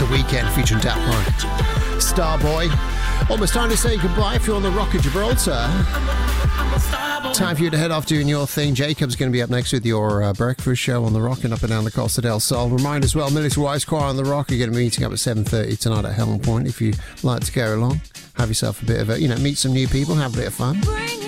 The Weekend featuring Daft Punk. Starboy. Almost time to say goodbye if you're on the Rock of Gibraltar. Time for you to head off doing your thing. Jacob's going to be up next with your breakfast show on the Rock and up and down the Costa del Sol. Remind as well, Military Wise Choir on the Rock are going to be meeting up at 7:30 tonight at Helen Point. If you'd like to go along, have yourself a bit of a, meet some new people, have a bit of fun.